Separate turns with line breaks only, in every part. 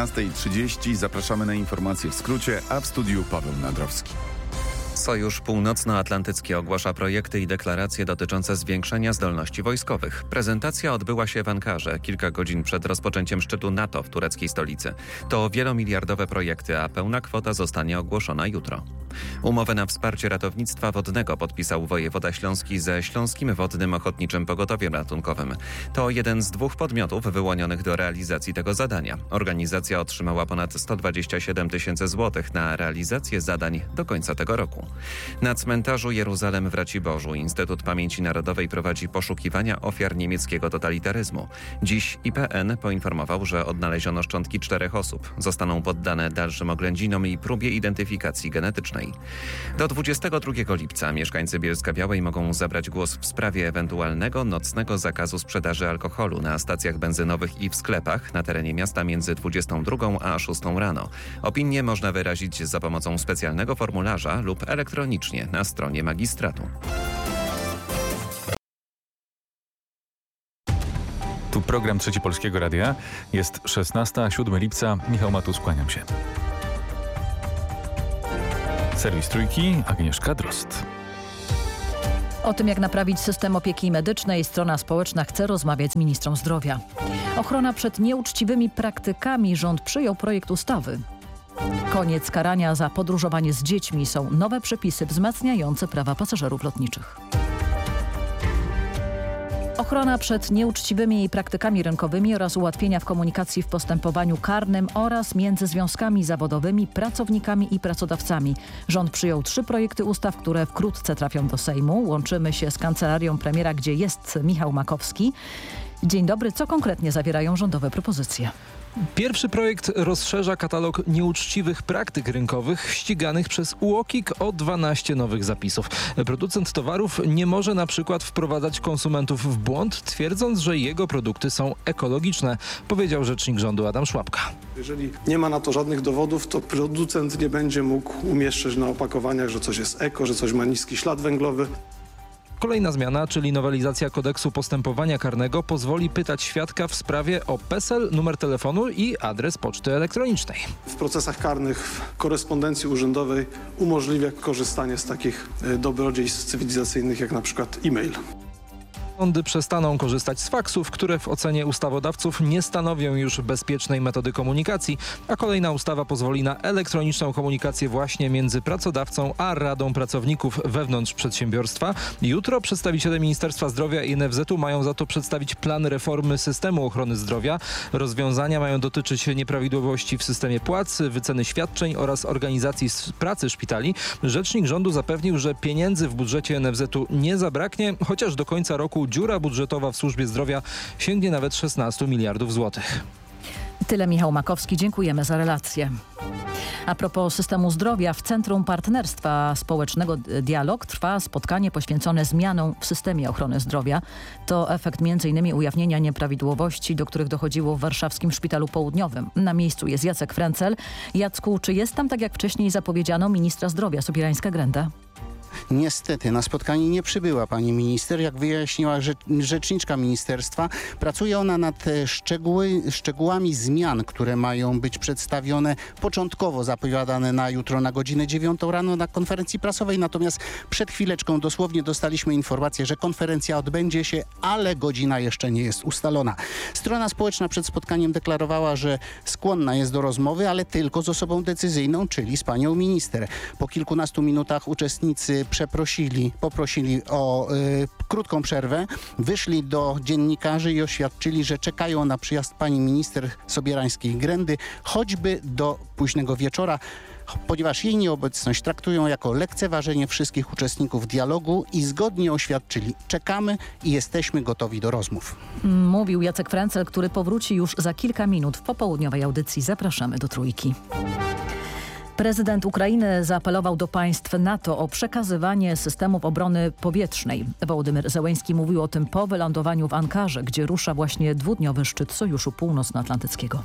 15:30 zapraszamy na informacje w skrócie, a w studiu Paweł Nadrowski.
Sojusz Północnoatlantycki ogłasza projekty i deklaracje dotyczące zwiększenia zdolności wojskowych. Prezentacja odbyła się w Ankarze kilka godzin przed rozpoczęciem szczytu NATO w tureckiej stolicy. To wielomiliardowe projekty, a pełna kwota zostanie ogłoszona jutro. Umowę na wsparcie ratownictwa wodnego podpisał wojewoda śląski ze Śląskim Wodnym Ochotniczym Pogotowiem Ratunkowym. To jeden z 2 podmiotów wyłonionych do realizacji tego zadania. Organizacja otrzymała ponad 127 000 złotych na realizację zadań do końca tego roku. Na cmentarzu Jeruzalem w Raciborzu Instytut Pamięci Narodowej prowadzi poszukiwania ofiar niemieckiego totalitaryzmu. Dziś IPN poinformował, że odnaleziono szczątki 4 osób. Zostaną poddane dalszym oględzinom i próbie identyfikacji genetycznej. Do 22 lipca mieszkańcy Bielska-Białej mogą zabrać głos w sprawie ewentualnego nocnego zakazu sprzedaży alkoholu na stacjach benzynowych i w sklepach na terenie miasta między 22 a 6 rano. Opinię można wyrazić za pomocą specjalnego formularza lub elektronicznie na stronie magistratu.
Tu program Trzeci Polskiego Radia. Jest 16, 7 lipca. Michał Matus, kłaniam się. Serwis Trójki, Agnieszka Drozd.
O tym, jak naprawić system opieki medycznej, strona społeczna chce rozmawiać z ministrą zdrowia. Ochrona przed nieuczciwymi praktykami. Rząd przyjął projekt ustawy. Koniec karania za podróżowanie z dziećmi. Są nowe przepisy wzmacniające prawa pasażerów lotniczych. Ochrona przed nieuczciwymi praktykami rynkowymi oraz ułatwienia w komunikacji w postępowaniu karnym oraz między związkami zawodowymi, pracownikami i pracodawcami. Rząd przyjął 3 projekty ustaw, które wkrótce trafią do Sejmu. Łączymy się z kancelarią premiera, gdzie jest Michał Makowski. Dzień dobry. Co konkretnie zawierają rządowe propozycje?
Pierwszy projekt rozszerza katalog nieuczciwych praktyk rynkowych ściganych przez UOKiK o 12 nowych zapisów. Producent towarów nie może na przykład wprowadzać konsumentów w błąd, twierdząc, że jego produkty są ekologiczne, powiedział rzecznik rządu Adam Szłapka.
Jeżeli nie ma na to żadnych dowodów, to producent nie będzie mógł umieszczać na opakowaniach, że coś jest eko, że coś ma niski ślad węglowy.
Kolejna zmiana, czyli nowelizacja kodeksu postępowania karnego, pozwoli pytać świadka w sprawie o PESEL, numer telefonu i adres poczty elektronicznej.
W procesach karnych w korespondencji urzędowej umożliwia korzystanie z takich dobrodziejstw cywilizacyjnych jak na przykład e-mail.
Sądy przestaną korzystać z faksów, które w ocenie ustawodawców nie stanowią już bezpiecznej metody komunikacji, a kolejna ustawa pozwoli na elektroniczną komunikację właśnie między pracodawcą a Radą Pracowników wewnątrz przedsiębiorstwa. Jutro przedstawiciele Ministerstwa Zdrowia i NFZ-u mają za to przedstawić plan reformy systemu ochrony zdrowia. Rozwiązania mają dotyczyć nieprawidłowości w systemie płac, wyceny świadczeń oraz organizacji pracy szpitali. Rzecznik rządu zapewnił, że pieniędzy w budżecie NFZ-u nie zabraknie, chociaż do końca roku dziura budżetowa w służbie zdrowia sięgnie nawet 16 miliardów złotych.
Tyle Michał Makowski. Dziękujemy za relację. A propos systemu zdrowia, w Centrum Partnerstwa Społecznego Dialog trwa spotkanie poświęcone zmianom w systemie ochrony zdrowia. To efekt m.in. ujawnienia nieprawidłowości, do których dochodziło w warszawskim Szpitalu Południowym. Na miejscu jest Jacek Frencel. Jacku, czy jest tam, tak jak wcześniej zapowiedziano, ministra zdrowia Sobierańska-Grenda?
Niestety na spotkanie nie przybyła pani minister. Jak wyjaśniła rzeczniczka ministerstwa, pracuje ona nad szczegółami zmian, które mają być przedstawione początkowo zapowiadane na jutro na godzinę 9 rano na konferencji prasowej. Natomiast przed chwileczką dosłownie dostaliśmy informację, że konferencja odbędzie się, ale godzina jeszcze nie jest ustalona. Strona społeczna przed spotkaniem deklarowała, że skłonna jest do rozmowy, ale tylko z osobą decyzyjną, czyli z panią minister. Po kilkunastu minutach uczestnicy poprosili o krótką przerwę, wyszli do dziennikarzy i oświadczyli, że czekają na przyjazd pani minister Sobierańskiej-Grendy, choćby do późnego wieczora, ponieważ jej nieobecność traktują jako lekceważenie wszystkich uczestników dialogu i zgodnie oświadczyli: czekamy i jesteśmy gotowi do rozmów.
Mówił Jacek Frencel, który powróci już za kilka minut w popołudniowej audycji. Zapraszamy do Trójki. Prezydent Ukrainy zaapelował do państw NATO o przekazywanie systemów obrony powietrznej. Wołodymyr Zełenski mówił o tym po wylądowaniu w Ankarze, gdzie rusza właśnie 2-dniowy szczyt Sojuszu Północnoatlantyckiego.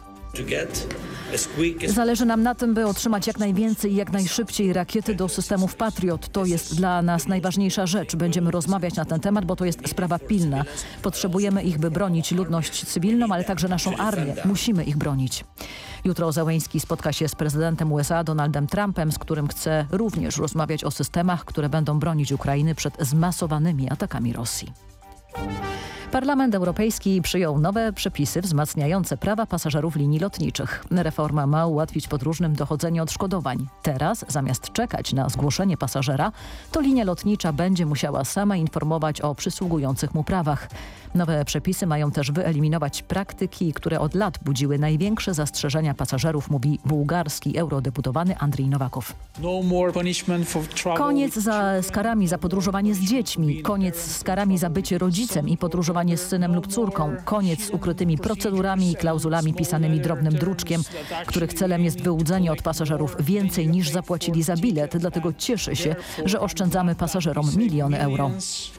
Zależy nam na tym, by otrzymać jak najwięcej i jak najszybciej rakiety do systemów Patriot. To jest dla nas najważniejsza rzecz. Będziemy rozmawiać na ten temat, bo to jest sprawa pilna. Potrzebujemy ich, by bronić ludność cywilną, ale także naszą armię. Musimy ich bronić. Jutro Zełenski spotka się z prezydentem USA Donaldem Trumpem, z którym chce również rozmawiać o systemach, które będą bronić Ukrainy przed zmasowanymi atakami Rosji. Parlament Europejski przyjął nowe przepisy wzmacniające prawa pasażerów linii lotniczych. Reforma ma ułatwić podróżnym dochodzenie odszkodowań. Teraz, zamiast czekać na zgłoszenie pasażera, to linia lotnicza będzie musiała sama informować o przysługujących mu prawach. Nowe przepisy mają też wyeliminować praktyki, które od lat budziły największe zastrzeżenia pasażerów, mówi bułgarski eurodeputowany Andrzej Nowakow. Koniec z karami za podróżowanie z dziećmi, koniec z karami za bycie rodzicem i podróżowanie z synem lub córką, koniec z ukrytymi procedurami i klauzulami pisanymi drobnym druczkiem, których celem jest wyłudzenie od pasażerów więcej niż zapłacili za bilet, dlatego cieszę się, że oszczędzamy pasażerom miliony euro.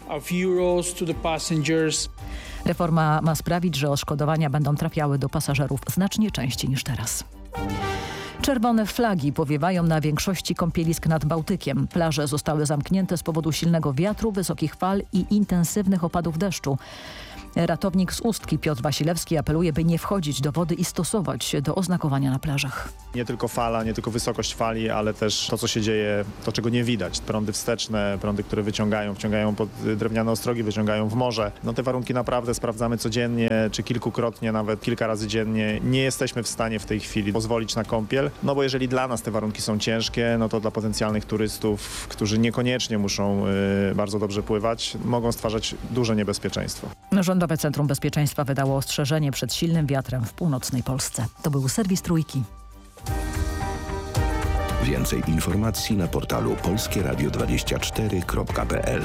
Reforma ma sprawić, że odszkodowania będą trafiały do pasażerów znacznie częściej niż teraz. Czerwone flagi powiewają na większości kąpielisk nad Bałtykiem. Plaże zostały zamknięte z powodu silnego wiatru, wysokich fal i intensywnych opadów deszczu. Ratownik z Ustki Piotr Wasilewski apeluje, by nie wchodzić do wody i stosować się do oznakowania na plażach.
Nie tylko fala, nie tylko wysokość fali, ale też to, co się dzieje, to czego nie widać. Prądy wsteczne, prądy, które wciągają pod drewniane ostrogi, wyciągają w morze. No te warunki naprawdę sprawdzamy codziennie, czy kilkukrotnie, nawet kilka razy dziennie. Nie jesteśmy w stanie w tej chwili pozwolić na kąpiel, no bo jeżeli dla nas te warunki są ciężkie, no to dla potencjalnych turystów, którzy niekoniecznie muszą bardzo dobrze pływać, mogą stwarzać duże niebezpieczeństwo.
Rządowe Centrum Bezpieczeństwa wydało ostrzeżenie przed silnym wiatrem w północnej Polsce. To był serwis Trójki.
Więcej informacji na portalu polskieradio24.pl.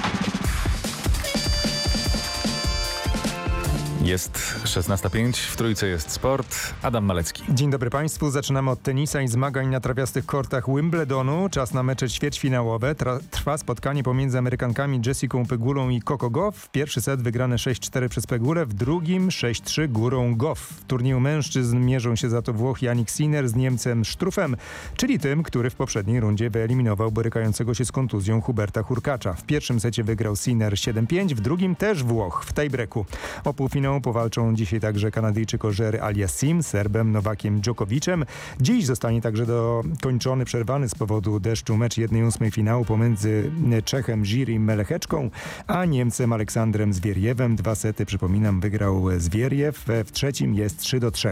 Jest 16:05, w Trójce jest sport. Adam Malecki.
Dzień dobry Państwu. Zaczynamy od tenisa i zmagań na trawiastych kortach Wimbledonu. Czas na mecze ćwierćfinałowe. Trwa spotkanie pomiędzy Amerykankami Jessiką Pegulą i Coco Gauff. Pierwszy set wygrany 6-4 przez Pegulę, w drugim 6-3 górą Gauff. W turnieju mężczyzn mierzą się za to Włoch Jannik Sinner z Niemcem Struffem, czyli tym, który w poprzedniej rundzie wyeliminował borykającego się z kontuzją Huberta Hurkacza. W pierwszym secie wygrał Sinner 7-5, w drugim też Włoch w tiebreaku. O półfinał powalczą dzisiaj także Kanadyjczyk Auger Aliassime z Serbem Nowakiem Dżokowiciem. Dziś zostanie także dokończony przerwany z powodu deszczu mecz 1/8 finału pomiędzy Czechem Jirim Melecheczką a Niemcem Aleksandrem Zwierjewem. 2 sety, przypominam, wygrał Zwierjew. W trzecim jest 3-3.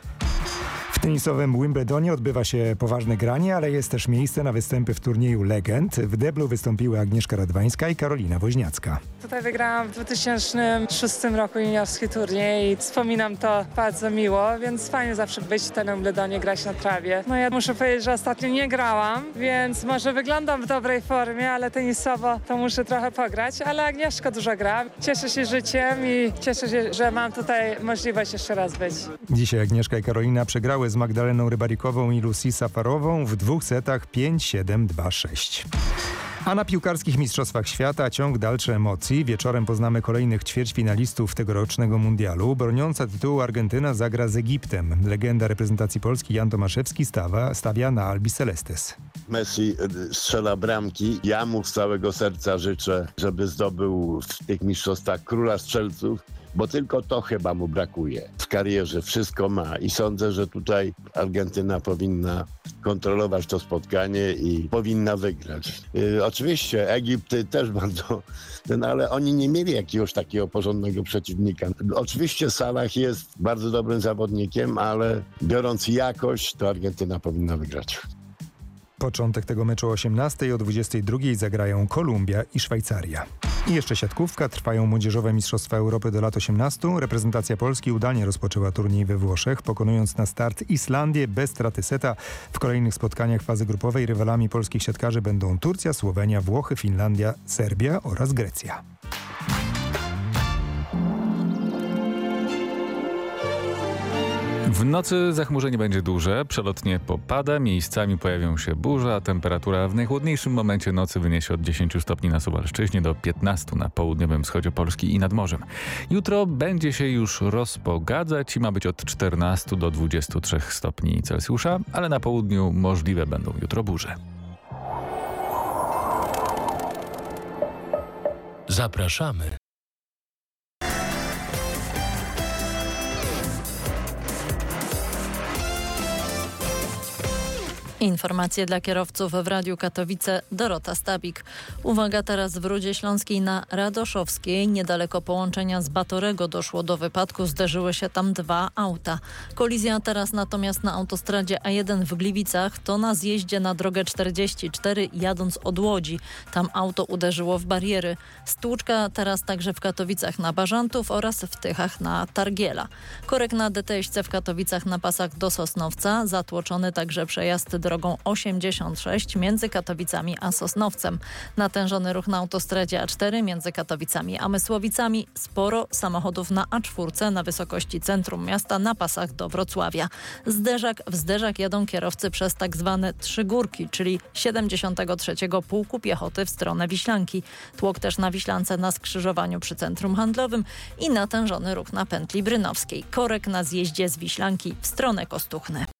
W tenisowym Wimbledonie odbywa się poważne granie, ale jest też miejsce na występy w turnieju legend. W deblu wystąpiły Agnieszka Radwańska i Karolina Woźniacka.
Tutaj wygrałam w 2006 roku juniorski turniej i wspominam to bardzo miło, więc fajnie zawsze być w tym Wimbledonie, grać na trawie. No ja muszę powiedzieć, że ostatnio nie grałam, więc może wyglądam w dobrej formie, ale tenisowo to muszę trochę pograć, ale Agnieszka dużo gra. Cieszę się życiem i cieszę się, że mam tutaj możliwość jeszcze raz być.
Dzisiaj Agnieszka i Karolina przegrały z Magdaleną Rybarikową i Lucy Safarową w 2 setach 5-7, 2-6. A na piłkarskich Mistrzostwach Świata ciąg dalszy emocji. Wieczorem poznamy kolejnych ćwierćfinalistów tegorocznego mundialu. Broniąca tytułu Argentyna zagra z Egiptem. Legenda reprezentacji Polski Jan Tomaszewski stawia na Albi Celestes.
Messi strzela bramki. Ja mu z całego serca życzę, żeby zdobył w tych mistrzostwach króla strzelców, bo tylko to chyba mu brakuje. W karierze wszystko ma i sądzę, że tutaj Argentyna powinna kontrolować to spotkanie i powinna wygrać. Oczywiście Egipt też bardzo, ale oni nie mieli jakiegoś takiego porządnego przeciwnika. Oczywiście Salah jest bardzo dobrym zawodnikiem, ale biorąc jakość, to Argentyna powinna wygrać.
Początek tego meczu o 18:00, o 22:00 zagrają Kolumbia i Szwajcaria. I jeszcze siatkówka. Trwają młodzieżowe Mistrzostwa Europy do lat 18. Reprezentacja Polski udanie rozpoczęła turniej we Włoszech, pokonując na start Islandię bez straty seta. W kolejnych spotkaniach fazy grupowej rywalami polskich siatkarzy będą Turcja, Słowenia, Włochy, Finlandia, Serbia oraz Grecja.
W nocy zachmurzenie będzie duże, przelotnie popada, miejscami pojawią się burze, a temperatura w najchłodniejszym momencie nocy wyniesie od 10 stopni na Suwalszczyźnie do 15 na południowym wschodzie Polski i nad morzem. Jutro będzie się już rozpogadzać i ma być od 14 do 23 stopni Celsjusza, ale na południu możliwe będą jutro burze.
Zapraszamy Informacje dla kierowców w Radiu Katowice, Dorota Stabik. Uwaga teraz w Rudzie Śląskiej na Radoszowskiej. Niedaleko połączenia z Batorego doszło do wypadku. Zderzyły się tam 2 auta. Kolizja teraz natomiast na autostradzie A1 w Gliwicach to na zjeździe na drogę 44 jadąc od Łodzi. Tam auto uderzyło w bariery. Stłuczka teraz także w Katowicach na Bażantów oraz w Tychach na Targiela. Korek na DT-ście w Katowicach na pasach do Sosnowca. Zatłoczony także przejazd drogą 86 między Katowicami a Sosnowcem. Natężony ruch na autostradzie A4 między Katowicami a Mysłowicami. Sporo samochodów na A4 na wysokości centrum miasta na pasach do Wrocławia. W zderzak jadą kierowcy przez tak zwane 3 górki, czyli 73. Pułku Piechoty w stronę Wiślanki. Tłok też na Wiślance na skrzyżowaniu przy centrum handlowym i natężony ruch na pętli brynowskiej. Korek na zjeździe z Wiślanki w stronę Kostuchny.